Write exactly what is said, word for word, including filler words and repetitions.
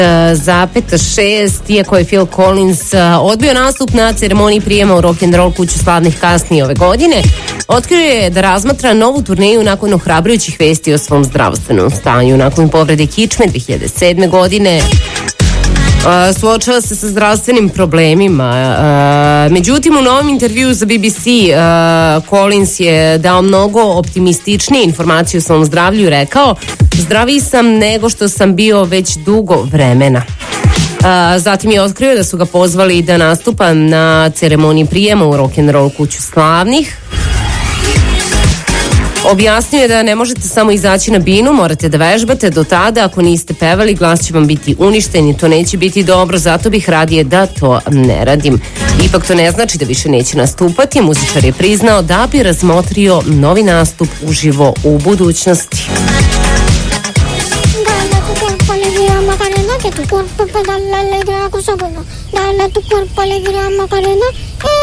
zarez šest, iako je Phil Collins odbio nastup na ceremoniji prijema u rock'n'roll kuću slavnih kasnije ove godine, otkrio je da razmatra novu turneju nakon ohrabrujućih vesti o svom zdravstvenom stanju. Nakon povrede kičme dve hiljade sedme godine Uh, suočava se sa zdravstvenim problemima. Uh, međutim, u novom intervju za B B C uh, Collins je dao mnogo optimističnije informacije o svom zdravlju i rekao: zdraviji sam nego što sam bio već dugo vremena. Uh, zatim je otkrio da su ga pozvali da nastupa na ceremoniji prijema u rock'n'roll kuću slavnih. Objasnio je da ne možete samo izaći na binu, morate da vežbate. Do tada, ako niste pevali, glas će vam biti uništen i to neće biti dobro, zato bih radije da to ne radim. Ipak to ne znači da više neće nastupati. Muzičar je priznao da bi razmotrio novi nastup uživo u budućnosti. Que tu cuerpo para darle alegría a cosa buena, dale a tu cuerpo alegría Macarena,